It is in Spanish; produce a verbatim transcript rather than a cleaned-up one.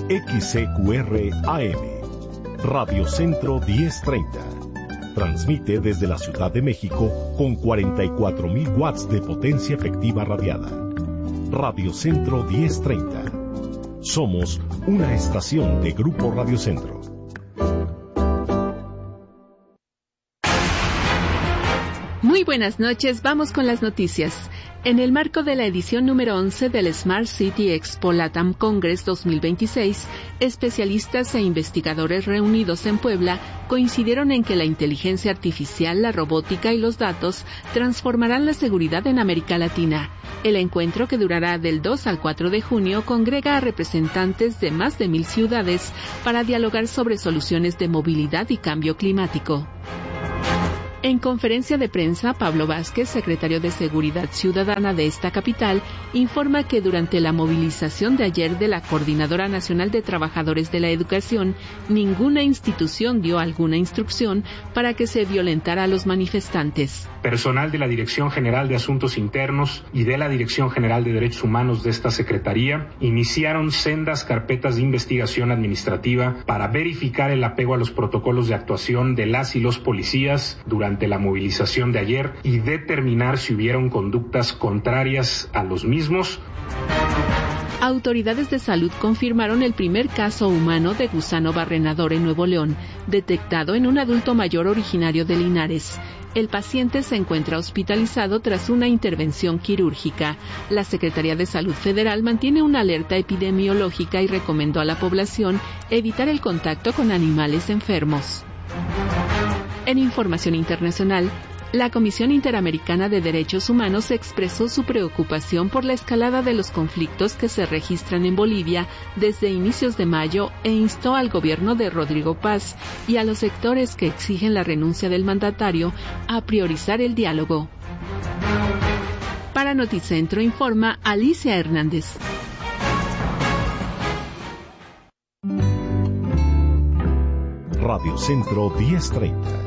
X C Q R A M, Radio Centro diez treinta. Transmite desde la Ciudad de México con cuarenta y cuatro mil watts de potencia efectiva radiada. Radio Centro diez treinta. Somos una estación de Grupo Radio Centro. Muy buenas noches, vamos con las noticias. En el marco de la edición número once del Smart City Expo LATAM Congress dos mil veintiséis, especialistas e investigadores reunidos en Puebla coincidieron en que la inteligencia artificial, la robótica y los datos transformarán la seguridad en América Latina. El encuentro, que durará del dos al cuatro de junio, congrega a representantes de más de mil ciudades para dialogar sobre soluciones de movilidad y cambio climático. En conferencia de prensa, Pablo Vázquez, secretario de Seguridad Ciudadana de esta capital, informa que durante la movilización de ayer de la Coordinadora Nacional de Trabajadores de la Educación, ninguna institución dio alguna instrucción para que se violentara a los manifestantes. Personal de la Dirección General de Asuntos Internos y de la Dirección General de Derechos Humanos de esta Secretaría iniciaron sendas carpetas de investigación administrativa para verificar el apego a los protocolos de actuación de las y los policías durante Durante la movilización de ayer y determinar si hubieron conductas contrarias a los mismos. Autoridades de salud confirmaron el primer caso humano de gusano barrenador en Nuevo León, detectado en un adulto mayor originario de Linares. El paciente se encuentra hospitalizado tras una intervención quirúrgica. La Secretaría de Salud Federal mantiene una alerta epidemiológica y recomendó a la población evitar el contacto con animales enfermos. En información internacional, la Comisión Interamericana de Derechos Humanos expresó su preocupación por la escalada de los conflictos que se registran en Bolivia desde inicios de mayo e instó al gobierno de Rodrigo Paz y a los sectores que exigen la renuncia del mandatario a priorizar el diálogo. Para Noticentro informa Alicia Hernández. Radio Centro diez treinta.